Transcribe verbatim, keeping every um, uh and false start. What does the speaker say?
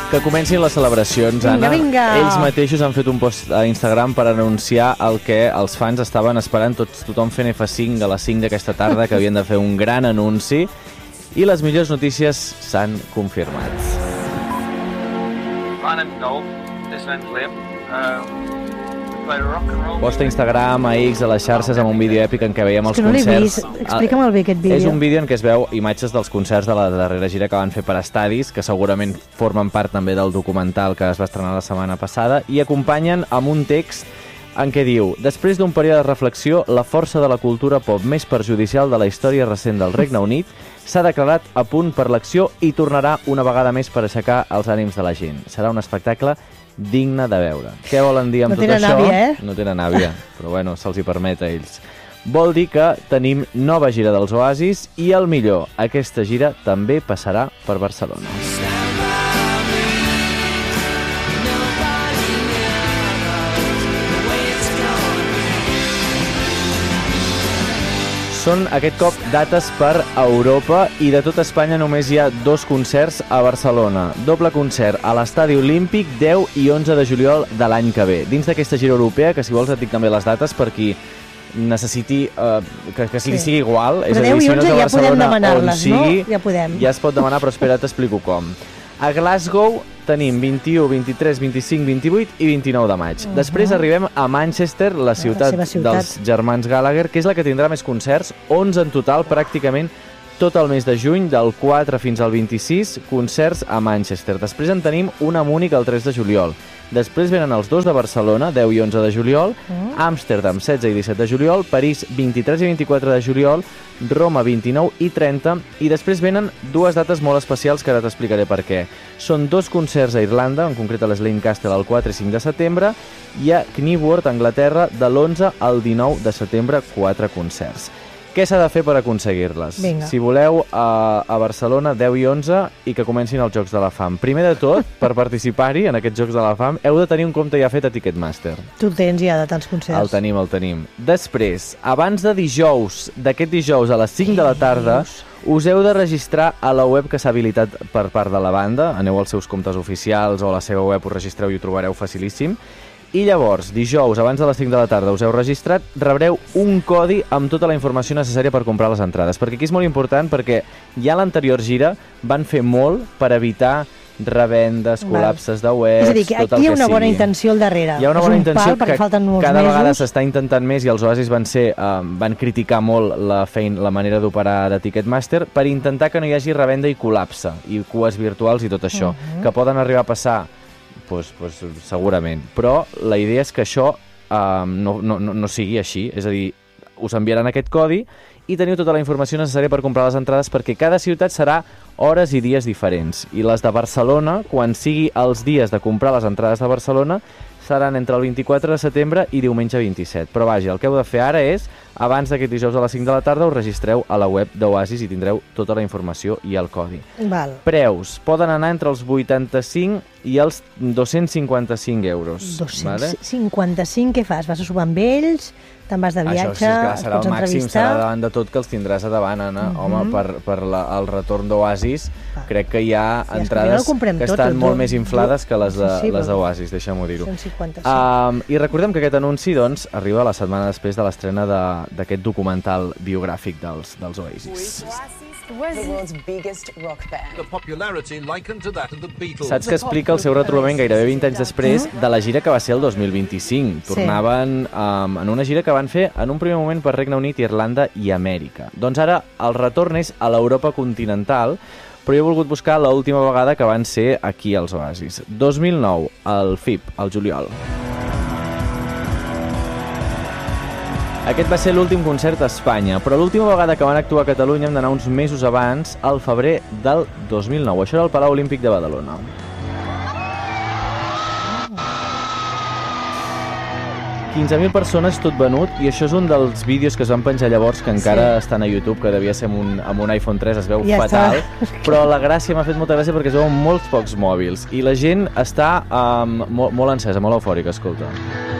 Que comencin les celebracions, vinga, Anna. Vinga, Ells mateixos han fet un post a Instagram per anunciar el que els fans estaven esperant, tots, tothom fent F cinc a les cinc d'aquesta tarda, que havien de fer un gran anunci, i les millors notícies s'han confirmat. My name's Noel. This name's Liam. Uh, Posta a Instagram, a X, a les xarxes, amb un vídeo èpic en què veiem els que no concerts. No l'he vist, explica'm el bé aquest vídeo. És un vídeo en què es veu imatges dels concerts de la darrera gira que van fer per estadis, que segurament formen part també del documental que es va estrenar la setmana passada, i acompanyen amb un text en què diu: després d'un període de reflexió, la força de la cultura pop més perjudicial de la història recent del Regne Unit s'ha declarat a punt per l'acció i tornarà una vegada més per aixecar els ànims de la gent. Serà un espectacle digne de veure. Què volen dir amb no tot això? Àvia, eh? No tenen àvia, però bueno, se'ls hi permet a ells. Vol dir que tenim nova gira dels Oasis i el millor, aquesta gira també passarà per Barcelona. Són aquest cop dates per Europa i de tot Espanya només hi ha dos concerts a Barcelona. Doble concert a l'Estadi Olímpic deu i onze de juliol de l'any que ve. Dins d'aquesta gira europea, que si vols et dic també les dates per qui necessiti uh, que, que si li sigui igual. Però deu i onze ja podem demanar-les, no? Ja podem. Ja es pot demanar, però espera, t'explico com. A Glasgow tenim vint-i-u, vint-i-tres, vint-i-cinc, vint-i-vuit i vint-i-nou de maig. Uh -huh. Després arribem a Manchester, la ciutat, la ciutat dels germans Gallagher, que és la que tindrà més concerts, onze en total, pràcticament tot el mes de juny, del quatre fins al vint-i-sis, concerts a Manchester. Després en tenim un a Múnich el tres de juliol. Després venen els dos de Barcelona, deu i onze de juliol, uh. Amsterdam, setze i disset de juliol, París, vint-i-tres i vint-i-quatre de juliol, Roma, vint-i-nou i trenta, i després venen dues dates molt especials que ara t'explicaré per què. Són dos concerts a Irlanda, en concret a l'Slane Castle el quatre i cinc de setembre, i a Knebworth, Anglaterra, de l'onze al dinou de setembre, quatre concerts. Què s'ha de fer per aconseguir-les? Si voleu a, a Barcelona, deu i onze, i que comencin els Jocs de la Fam. Primer de tot, per participar-hi en aquests Jocs de la Fam, heu de tenir un compte ja fet a Ticketmaster. Tu el tens ja de tants concerts. El tenim, el tenim. Després, abans de dijous, d'aquest dijous a les cinc de la tarda, us heu de registrar a la web que s'ha habilitat per part de la banda. Aneu als seus comptes oficials o a la seva web, us registreu i ho trobareu facilíssim. I llavors, dijous, abans de les cinc de la tarda, us heu registrat, rebreu un codi amb tota la informació necessària per comprar les entrades. Perquè aquí és molt important, perquè ja a l'anterior gira van fer molt per evitar revendes, col·lapses de webs, és a dir, que aquí hi ha una bona intenció al darrere. Hi ha una bona intenció que cada mesos. vegada s'està intentant més, i els Oasis van ser uh, van criticar molt la, feina, la manera d'operar de Ticketmaster per intentar que no hi hagi revenda i col·lapse, i cues virtuals i tot això, uh-huh. que poden arribar a passar. Pues, pues, segurament, però la idea és que això uh, no, no, no sigui així, és a dir, us enviaran aquest codi i teniu tota la informació necessària per comprar les entrades, perquè cada ciutat serà hores i dies diferents, i les de Barcelona, quan sigui els dies de comprar les entrades de Barcelona, seran entre el vint-i-quatre de setembre i diumenge vint-i-set. Però vaja, el que heu de fer ara és, abans d'aquest dijous a les cinc de la tarda, us registreu a la web d'Oasis i tindreu tota la informació i el codi. Val. Preus. Poden anar entre els vuitanta-cinc i els dos-cents cinquanta-cinc euros. dos-cents cinquanta-cinc, vale? Què fas? Vas a sopar amb ells? Te'n vas de viatge? Això sí, clar, serà el màxim, entrevistar? serà davant de tot que els tindràs a davant, Anna. Uh-huh. Home, per, per la, el retorn d'Oasis, ah. crec que hi ha sí, entrades que, que estan tot, molt tot, més inflades que les de, sí, les d'Oasis, deixa'm-ho dir-ho. Um, I recordem que aquest anunci doncs, arriba la setmana després de l'estrena d'aquest documental biogràfic dels, dels Oasis. Saps que explica el seu retrobament gairebé vint anys després de la gira que va ser el dos mil vint-i-cinc. Tornaven um, en una gira que van fer en un primer moment per Regne Unit, Irlanda i Amèrica. Doncs ara el retorn és a l'Europa continental, però jo he volgut buscar l'última vegada que van ser aquí als Oasis. dos mil nou, al F I P, al juliol. Aquest va ser l'últim concert a Espanya, però l'última vegada que van actuar a Catalunya hem d'anar uns mesos abans, al febrer del dos mil nou. Això era el Palau Olímpic de Badalona. quinze mil persones tot venut, i això és un dels vídeos que es van penjar llavors, que encara sí. estan a YouTube, que devia ser amb un, amb un iPhone tres, es veu ja fatal, està. Però la gràcia m'ha fet molta gràcia perquè es veuen molts pocs mòbils, i la gent està um, molt, molt encesa, molt eufòrica, escolta.